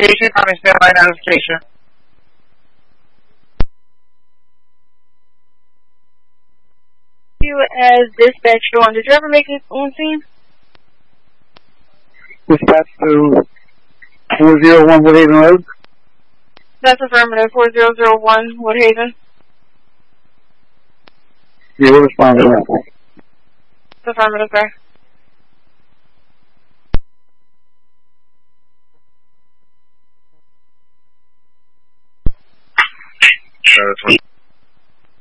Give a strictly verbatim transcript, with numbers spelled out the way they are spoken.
station, coming stand line out of station. You as dispatch one, did you ever make it on scene? Dispatch to four zero one Woodhaven Road. That's affirmative, four zero zero one Woodhaven. Yeah, we'll respond to that. Affirmative, sir.